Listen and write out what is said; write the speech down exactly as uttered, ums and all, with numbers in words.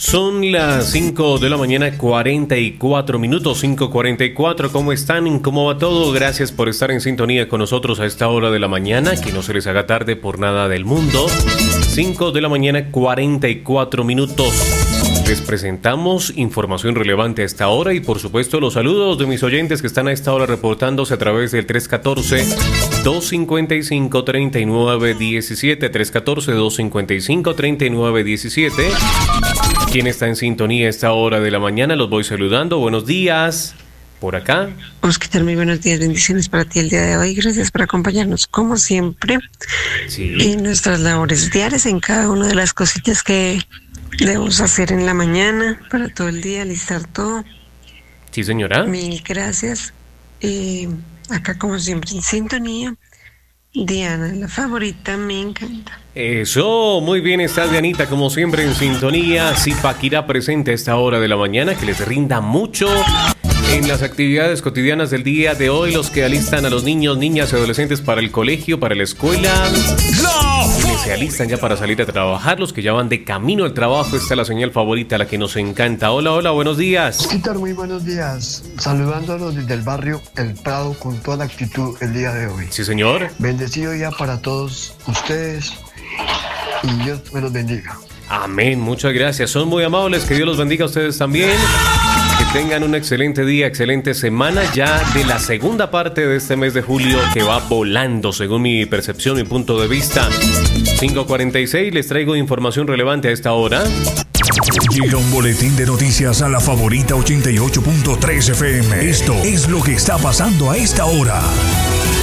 Son las cinco de la mañana, cuarenta y cuatro minutos, cinco cuarenta y cuatro. ¿Cómo están? ¿Cómo va todo? Gracias por estar en sintonía con nosotros a esta hora de la mañana. Que no se les haga tarde por nada del mundo. cinco de la mañana, cuarenta y cuatro minutos. Les presentamos información relevante a esta hora y por supuesto los saludos de mis oyentes que están a esta hora reportándose a través del tres uno cuatro, dos cinco cinco, tres nueve uno siete, tres uno cuatro, dos cinco cinco, tres nueve uno siete. ¿Quién está en sintonía a esta hora de la mañana? Los voy saludando. Buenos días. Por acá. Oscar, muy buenos días, bendiciones para ti el día de hoy. Gracias por acompañarnos como siempre Sí. en nuestras labores diarias, en cada una de las cositas que debemos hacer en la mañana, para todo el día, listar todo. Sí, señora. Mil gracias. Eh, acá como siempre en sintonía. Diana, la favorita, me encanta. Eso, muy bien está Dianita, como siempre en sintonía. Zipaquirá presente a esta hora de la mañana, que les rinda mucho en las actividades cotidianas del día de hoy. Los que alistan a los niños, niñas y adolescentes para el colegio, para la escuela, quienes se alistan ya para salir a trabajar, los que ya van de camino al trabajo. Esta es la señal favorita, la que nos encanta. Hola, hola, buenos días. Oscar, muy buenos días. Saludándolos desde el barrio El Prado con toda la actitud el día de hoy. Sí, señor. Bendecido día para todos ustedes y Dios me los bendiga. Amén, muchas gracias. Son muy amables, que Dios los bendiga a ustedes también. Que tengan un excelente día, excelente semana ya de la segunda parte de este mes de julio, que va volando según mi percepción, mi punto de vista. cinco cuarenta y seis, les traigo información relevante a esta hora. Llega un boletín de noticias a la favorita ochenta y ocho punto tres F M. Esto es lo que está pasando a esta hora.